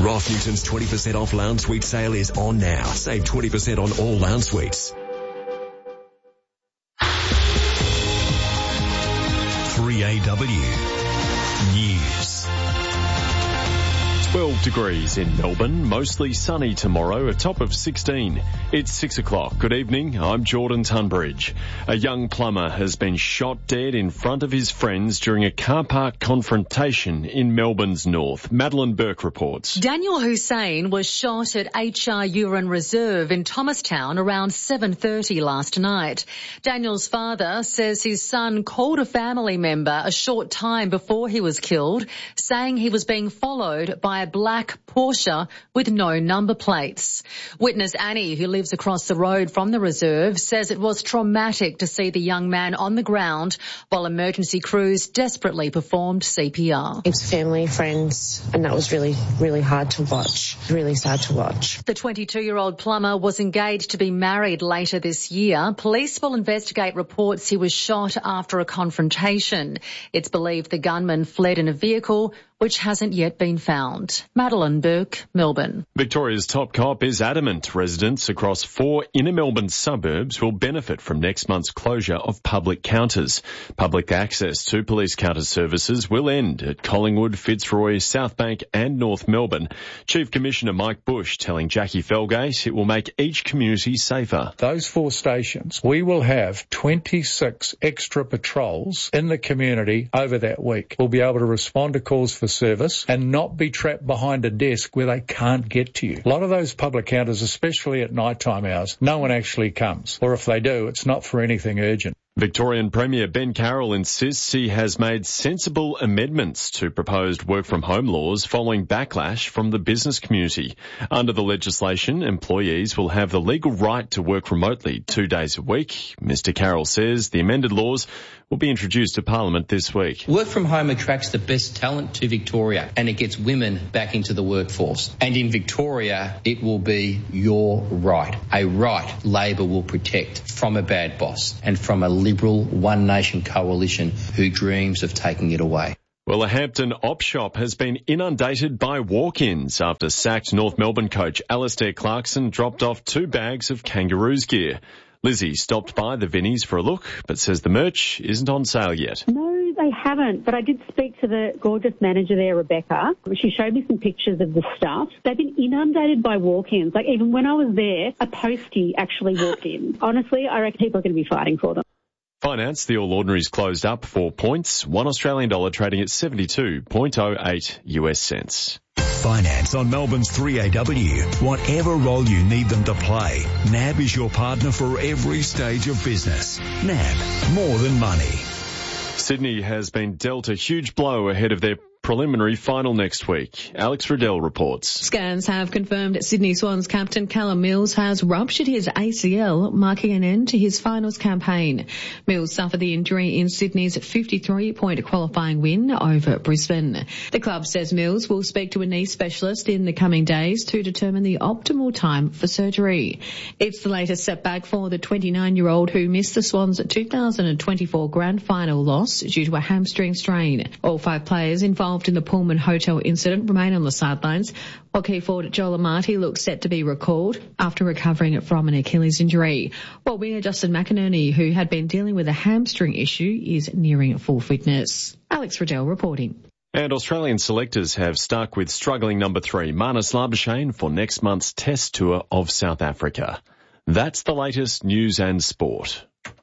Roth Newton's 20% off lounge suite sale is on now. Save 20% on all lounge suites. 3AW News. 12 degrees in Melbourne, mostly sunny tomorrow, a top of 16. It's 6 o'clock. Good evening, I'm Jordan Tunbridge. A young plumber has been shot dead in front of his friends during a car park confrontation in Melbourne's north. Madeline Burke reports. Daniel Hussein was shot at HR Urine Reserve in Thomastown around 7:30 last night. Daniel's father says his son called a family member a short time before he was killed, saying he was being followed by a black Porsche with no number plates. Witness Annie, who lives across the road from the reserve, says it was traumatic to see the young man on the ground while emergency crews desperately performed CPR. It was family, friends, and that was really, really hard to watch. Really sad to watch. The 22-year-old plumber was engaged to be married later this year. Police will investigate reports he was shot after a confrontation. It's believed the gunman fled in a vehicle which hasn't yet been found. Madeline Burke, Melbourne. Victoria's top cop is adamant residents across 4 inner Melbourne suburbs will benefit from next month's closure of public counters. Public access to police counter services will end at Collingwood, Fitzroy, Southbank and North Melbourne. Chief Commissioner Mike Bush telling Jackie Felgate it will make each community safer. Those 4 stations, we will have 26 extra patrols in the community over that week. We'll be able to respond to calls for service and not be trapped behind a desk where they can't get to you. A lot of those public counters, especially at nighttime hours, no one actually comes. Or if they do, it's not for anything urgent. Victorian Premier Ben Carroll insists he has made sensible amendments to proposed work-from-home laws following backlash from the business community. Under the legislation, employees will have the legal right to work remotely 2 days a week. Mr Carroll says the amended laws will be introduced to Parliament this week. Work from home attracts the best talent to Victoria and it gets women back into the workforce. And in Victoria, it will be your right. A right Labor will protect from a bad boss and from a Liberal One Nation coalition who dreams of taking it away. Well, a Hampton op shop has been inundated by walk-ins after sacked North Melbourne coach Alastair Clarkson dropped off 2 bags of Kangaroos gear. Lizzie stopped by the Vinnies for a look, but says the merch isn't on sale yet. No, they haven't, but I did speak to the gorgeous manager there, Rebecca. She showed me some pictures of the stuff. They've been inundated by walk-ins. Like, even when I was there, a postie actually walked in. Honestly, I reckon people are going to be fighting for them. Finance, the All Ordinaries closed up 4 points, $1 Australian dollar trading at 72.08 US cents. Finance on Melbourne's 3AW. Whatever role you need them to play, NAB is your partner for every stage of business. NAB, more than money. Sydney has been dealt a huge blow ahead of their preliminary final next week. Alex Riddell reports. Scans have confirmed Sydney Swans captain Callum Mills has ruptured his ACL, marking an end to his finals campaign. Mills suffered the injury in Sydney's 53-point qualifying win over Brisbane. The club says Mills will speak to a knee specialist in the coming days to determine the optimal time for surgery. It's the latest setback for the 29-year-old who missed the Swans' 2024 grand final loss due to a hamstring strain. All 5 players involved in the Pullman Hotel incident remain on the sidelines, while key forward Joel Amati looks set to be recalled after recovering from an Achilles injury, while winger Justin McInerney, who had been dealing with a hamstring issue, is nearing full fitness. Alex Riddell reporting. And Australian selectors have stuck with struggling number 3 Marnus Labuschagne for next month's Test tour of South Africa. That's the latest news and sport.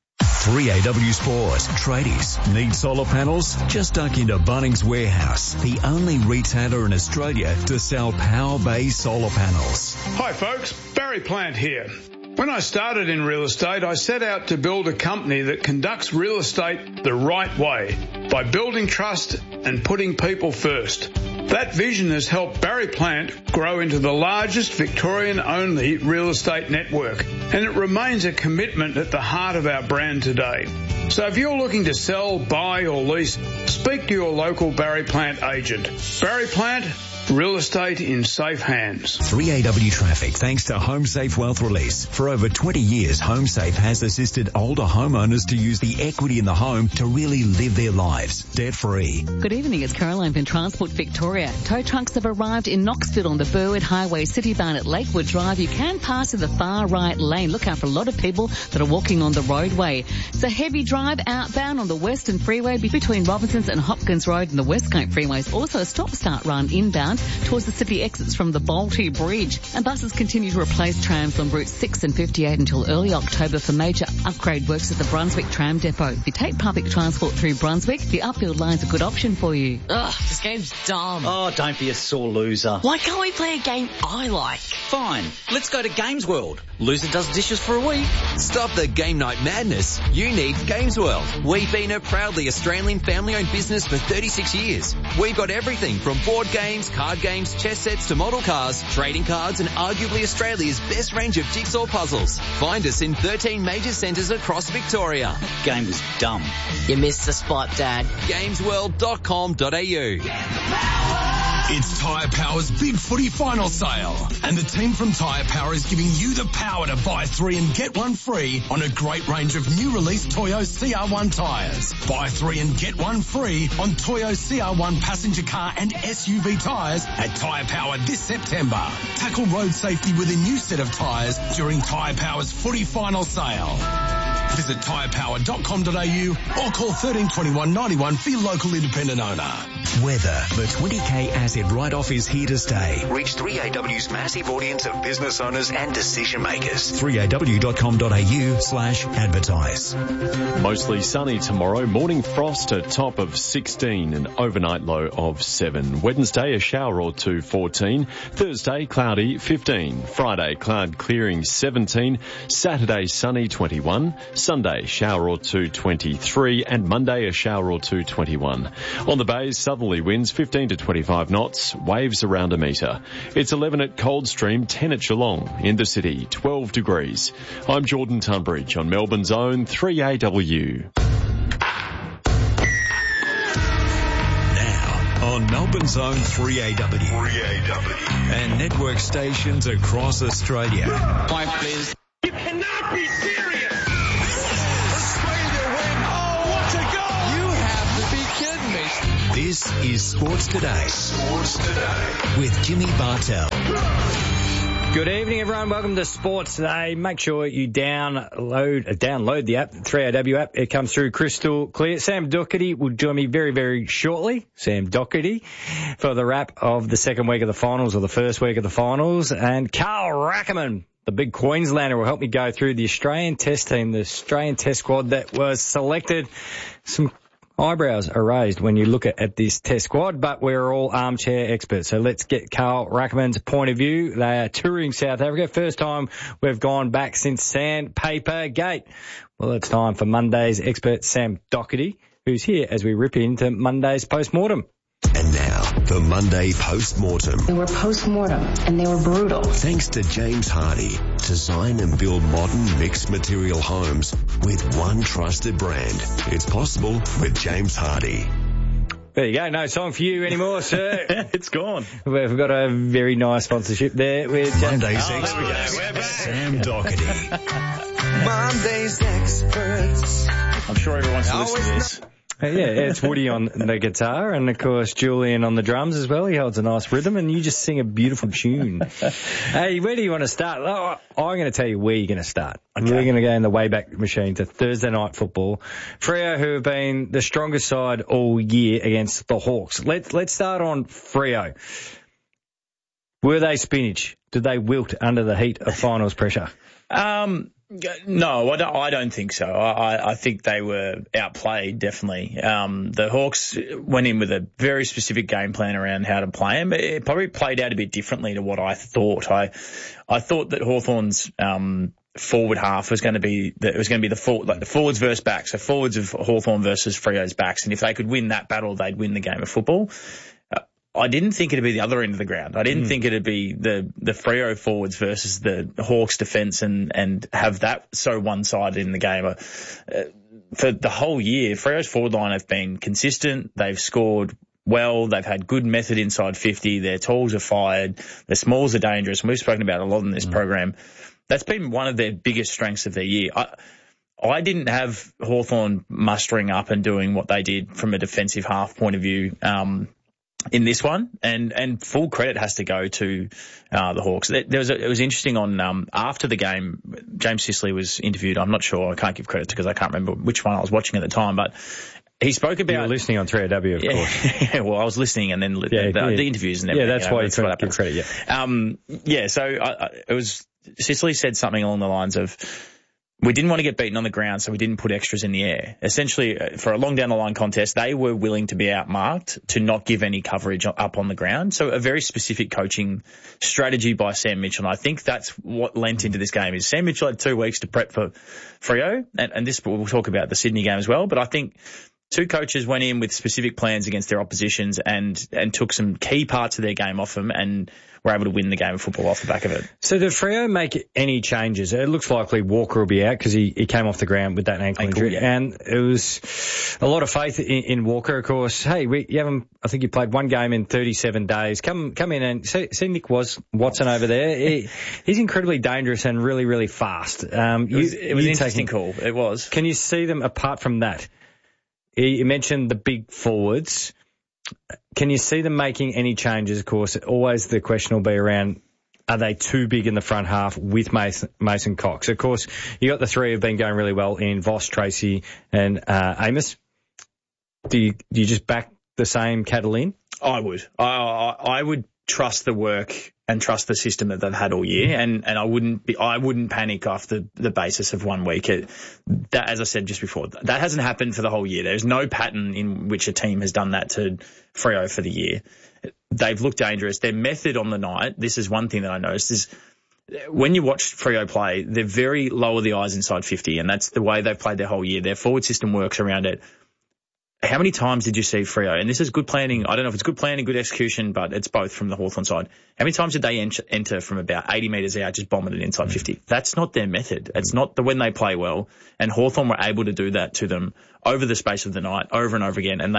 3AW Sport. Tradies, need solar panels? Just duck into Bunnings Warehouse, the only retailer in Australia to sell power-based solar panels. Hi folks, Barry Plant here. When I started in real estate, I set out to build a company that conducts real estate the right way by building trust and putting people first. That vision has helped Barry Plant grow into the largest Victorian-only real estate network, and it remains a commitment at the heart of our brand today. So if you're looking to sell, buy or lease, speak to your local Barry Plant agent. Barry Plant, Real estate in safe hands. 3AW Traffic, thanks to Home Safe Wealth Release. For over 20 years, Home Safe has assisted older homeowners to use the equity in the home to really live their lives debt-free. Good evening, it's Caroline from Transport Victoria. Tow trucks have arrived in Knoxville on the Burwood Highway City Barn at Lakewood Drive. You can pass in the far right lane. Look out for a lot of people that are walking on the roadway. It's a heavy drive outbound on the Western Freeway between Robinsons and Hopkins Road and the Westgate Freeways. Also a stop-start run inbound towards the city exits from the Bolte Bridge. And buses continue to replace trams on routes 6 and 58 until early October for major upgrade works at the Brunswick Tram Depot. If you take public transport through Brunswick, the upfield line's a good option for you. Ugh, this game's dumb. Oh, don't be a sore loser. Why can't we play a game I like? Fine, let's go to Games World. Loser does dishes for a week. Stop the game night madness. You need Games World. We've been a proudly Australian family-owned business for 36 years. We've got everything from board games, card games, chess sets to model cars, trading cards and arguably Australia's best range of jigsaw puzzles. Find us in 13 major centres across Victoria. Game was dumb. You missed the spot, Dad. Gamesworld.com.au. It's Tyre Power's Big Footy Final Sale, and the team from Tyre Power is giving you the power to buy 3 and get 1 free on a great range of new release Toyo CR1 tyres. Buy 3 and get 1 free on Toyo CR1 passenger car and SUV tyres at Tyre Power this September. Tackle road safety with a new set of tyres during Tyre Power's Footy Final Sale. Visit tyrepower.com.au or call 1321 91 for your local independent owner. Weather. The 20K asset write-off is here to stay. Reach 3AW's massive audience of business owners and decision makers. 3aw.com.au/advertise. Mostly sunny tomorrow. Morning frost, a top of 16 and overnight low of 7. Wednesday, a shower or two, 14. Thursday, cloudy, 15. Friday, cloud clearing, 17. Saturday, sunny, 21. Sunday, shower or two, 23. And Monday, a shower or two, 21. On the bays, southerly winds 15 to 25 knots, waves around a metre. It's 11 at Coldstream, 10 at Geelong. In the city, 12 degrees. I'm Jordan Tunbridge on Melbourne's own 3AW. Now, on Melbourne's own 3AW. And network stations across Australia. Point, please. You cannot be serious! This is Sports Today. Sports Today. With Jimmy Bartell. Good evening, everyone. Welcome to Sports Today. Make sure you download the app, the 3AW app. It comes through crystal clear. Sam Doherty will join me very, very shortly. Sam Doherty for the wrap of the second week of the finals or the first week of the finals. And Carl Rackerman, the big Queenslander, will help me go through the Australian Test team, the Australian Test squad that was selected. Some eyebrows are raised when you look at this Test squad, but we're all armchair experts. So let's get Carl Rackerman's point of view. They are touring South Africa. First time we've gone back since Sandpaper Gate. Well, it's time for Monday's expert, Sam Doherty, who's here as we rip into Monday's post-mortem. And now, the Monday post-mortem. They were post-mortem, and they were brutal. Thanks to James Hardy. Design and build modern mixed material homes with one trusted brand. It's possible with James Hardy. There you go. No song for you anymore, sir. It's gone. We've got a very nice sponsorship there with Monday's expert, Sam Doherty. Monday's experts. I'm sure everyone's listening to this. Yeah, it's Woody on the guitar and, of course, Julian on the drums as well. He holds a nice rhythm and you just sing a beautiful tune. Hey, where do you want to start? Oh, I'm going to tell you where you're going to start. Okay. We're going to go in the Wayback Machine to Thursday night football. Freo, who have been the strongest side all year against the Hawks. Let's start on Freo. Were they spinach? Did they wilt under the heat of finals pressure? No, I don't think so. I think they were outplayed, definitely. The Hawks went in with a very specific game plan around how to play them. It probably played out a bit differently to what I thought. I thought that Hawthorn's forward half was going to be the forwards versus backs. So forwards of Hawthorn versus Freo's backs, and if they could win that battle, they'd win the game of football. I didn't think it'd be the other end of the ground. I didn't think it'd be the Freo forwards versus the Hawks defence and have that so one-sided in the game. For the whole year, Freo's forward line have been consistent. They've scored well. They've had good method inside 50. Their talls are fired. Their smalls are dangerous. And we've spoken about it a lot in this program. That's been one of their biggest strengths of their year. I didn't have Hawthorn mustering up and doing what they did from a defensive half point of view in this one, and full credit has to go to the Hawks. It was interesting on after the game, James Sicily was interviewed. I'm not sure, I can't give credit because I can't remember which one I was watching at the time, but he spoke about... You were listening on 3AW, of course. Yeah, well, I was listening and then the interviews and everything. Yeah, that's why you couldn't give credit, so it was... Sicily said something along the lines of, we didn't want to get beaten on the ground, so we didn't put extras in the air. Essentially, for a long down the line contest, they were willing to be outmarked to not give any coverage up on the ground. So a very specific coaching strategy by Sam Mitchell. And I think that's what lent into this game. Is Sam Mitchell had 2 weeks to prep for Freo, and this we'll talk about the Sydney game as well. But I think two coaches went in with specific plans against their oppositions and took some key parts of their game off them and were able to win the game of football off the back of it. So did Freo make any changes? It looks likely Walker will be out because he came off the ground with that ankle injury. Yeah. And it was a lot of faith in Walker, of course. Hey, you haven't, I think you played one game in 37 days. Come in and see Nick Watson over there. He's incredibly dangerous and really, really fast. It was an interesting call. It was. Can you see them apart from that? You mentioned the big forwards. Can you see them making any changes? Of course, always the question will be around, are they too big in the front half with Mason Cox? Of course, you got the three who've been going really well in Voss, Tracy and Amos. Do you just back the same cattle in? I would. I would trust the work and trust the system that they've had all year, and I wouldn't panic after the basis of 1 week. That, as I said just before, that hasn't happened for the whole year. There's no pattern in which a team has done that to Freo for the year. They've looked dangerous. Their method on the night, this is one thing that I noticed, is when you watch Freo play, they're very lower the eyes inside 50, and that's the way they've played their whole year. Their forward system works around it. How many times did you see Freo? And this is good planning. I don't know if it's good planning, good execution, but it's both from the Hawthorn side. How many times did they enter from about 80 metres out, just bombing it inside 50? That's not their method. It's not when they play well. And Hawthorn were able to do that to them over the space of the night, over and over again. And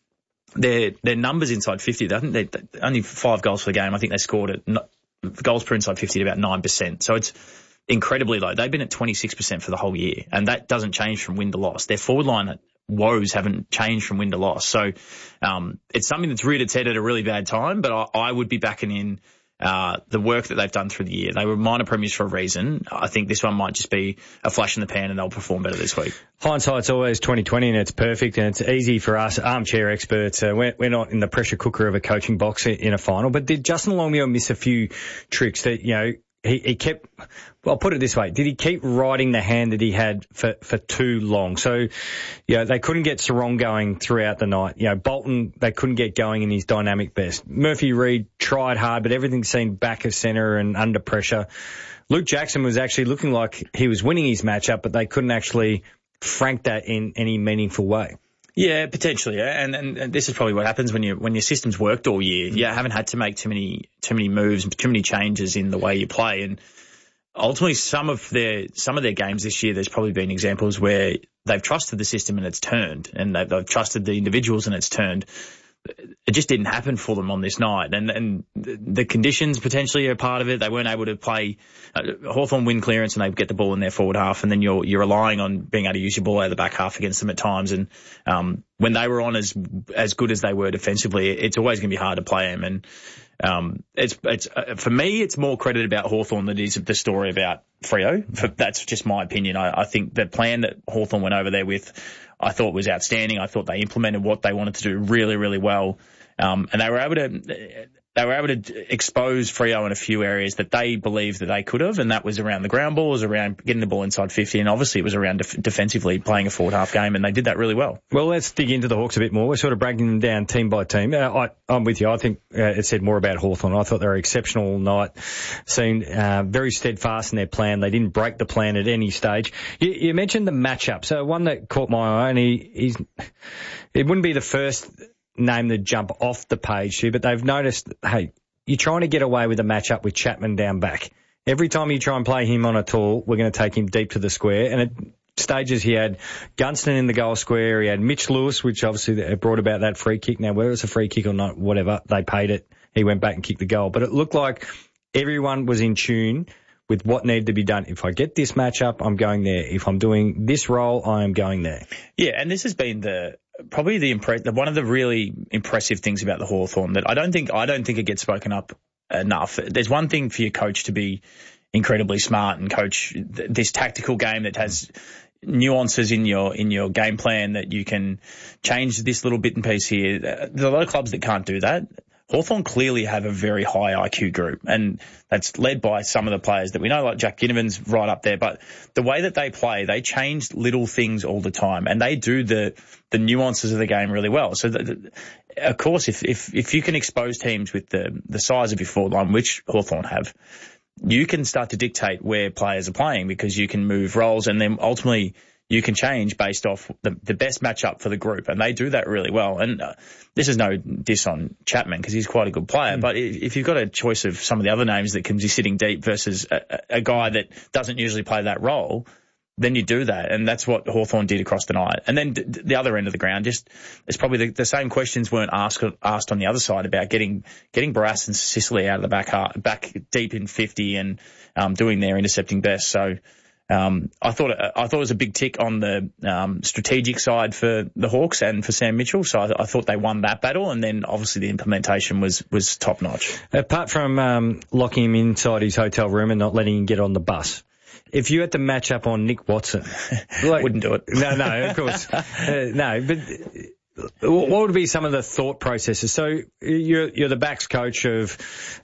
their numbers inside 50, they only 5 goals for the game. I think they scored goals per inside 50 at about 9%. So it's incredibly low. They've been at 26% for the whole year, and that doesn't change from win to loss. Their forward line woes haven't changed from win to loss. So it's something that's reared its head at a really bad time, but I would be backing in the work that they've done through the year. They were minor premiers for a reason. I think this one might just be a flash in the pan and they'll perform better this week. Hindsight's always 20/20 and it's perfect and it's easy for us armchair experts. We're not in the pressure cooker of a coaching box in a final, but did Justin Longmuir miss a few tricks that, he kept, well, I'll put it this way. Did he keep riding the hand that he had for too long? So, they couldn't get Sarong going throughout the night. Bolton, they couldn't get going in his dynamic best. Murphy Reid tried hard, but everything seemed back of centre and under pressure. Luke Jackson was actually looking like he was winning his matchup, but they couldn't actually frank that in any meaningful way. Yeah, potentially. Yeah. And this is probably what happens when your system's worked all year. You haven't had to make too many moves, too many changes in the way you play. And ultimately, some of their games this year, there's probably been examples where they've trusted the system and it's turned, and they've trusted the individuals and it's turned. It just didn't happen for them on this night, and the conditions potentially are part of it. They weren't able to play. Hawthorn win clearance and they get the ball in their forward half, and then you're relying on being able to use your ball out of the back half against them at times. And when they were on as good as they were defensively, it's always going to be hard to play them. And it's for me, it's more credit about Hawthorn than it is the story about Freo. That's just my opinion. I think the plan that Hawthorn went over there with, I thought was outstanding. I thought they implemented what they wanted to do really, really well. And they were able to expose Freo in a few areas that they believed that they could have, and that was around the ground ball, was around getting the ball inside 50, and obviously it was around defensively playing a forward half game, and they did that really well. Well, let's dig into the Hawks a bit more. We're sort of breaking them down team by team. I'm with you. I think it said more about Hawthorn. I thought they were exceptional night, seemed very steadfast in their plan. They didn't break the plan at any stage. You mentioned the matchup. So one that caught my eye, and it wouldn't be the first name to jump off the page here, but they've noticed, hey, you're trying to get away with a matchup with Chapman down back. Every time you try and play him on a tall, we're going to take him deep to the square, and stages, he had Gunston in the goal square. He had Mitch Lewis, which obviously brought about that free kick. Now, whether it's a free kick or not, whatever, they paid it. He went back and kicked the goal. But it looked like everyone was in tune with what needed to be done. If I get this matchup, I'm going there. If I'm doing this role, I am going there. Yeah, and this has been one of the really impressive things about the Hawthorn that I don't think it gets spoken up enough. There's one thing for your coach to be incredibly smart and coach this tactical game that has nuances in your game plan that you can change this little bit and piece here. There are a lot of clubs that can't do that. Hawthorn clearly have a very high IQ group, and that's led by some of the players that we know, like Jack Ginnivan's right up there. But the way that they play, they change little things all the time, and they do the nuances of the game really well. So, of course, if you can expose teams with the size of your forward line, which Hawthorn have, you can start to dictate where players are playing because you can move roles, and then ultimately you can change based off the best matchup for the group, and they do that really well. And this is no diss on Chapman because he's quite a good player, but if you've got a choice of some of the other names that can be sitting deep versus a guy that doesn't usually play that role, then you do that, and that's what Hawthorn did across the night. And then the other end of the ground, it's probably the same questions weren't asked on the other side about getting Barrass and Sicily out of the back deep in 50 and doing their intercepting best. So. I thought it was a big tick on the strategic side for the Hawks and for Sam Mitchell. So I thought they won that battle, and then obviously the implementation was top notch. Apart from locking him inside his hotel room and not letting him get on the bus, if you had to match up on Nick Watson, wouldn't do it. No, of course, no. But what would be some of the thought processes? So you're the backs coach of,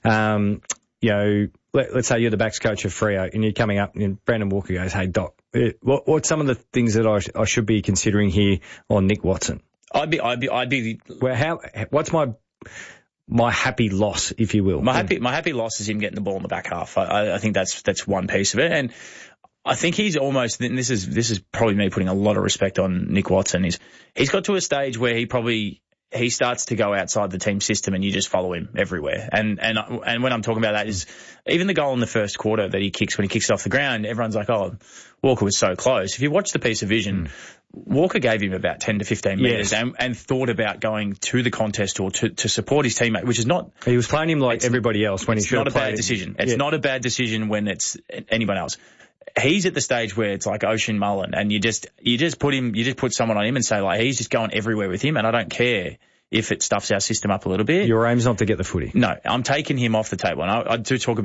let's say you're the backs coach of Freo and you're coming up and Brandon Walker goes, "Hey Doc, what's some of the things that I should be considering here on Nick Watson?" I'd be. Well, what's my happy loss, if you will? My happy loss is him getting the ball in the back half. I think that's one piece of it, and I think he's almost. And this is probably me putting a lot of respect on Nick Watson. He's got to a stage where he starts to go outside the team system and you just follow him everywhere. And when I'm talking about that is even the goal in the first quarter that he kicks when he kicks it off the ground, everyone's like, "Oh, Walker was so close." If you watch the piece of vision, Walker gave him about 10 to 15 metres and thought about going to the contest or to support his teammate, which is not... He was playing him like everybody else when he should have played. It's not a bad decision. It's not a bad decision when it's anyone else. He's at the stage where it's like Ocean Mullen, and you just put someone on him and say, like, he's just going everywhere with him, and I don't care if it stuffs our system up a little bit. Your aim's not to get the footy. No, I'm taking him off the table. And I do talk about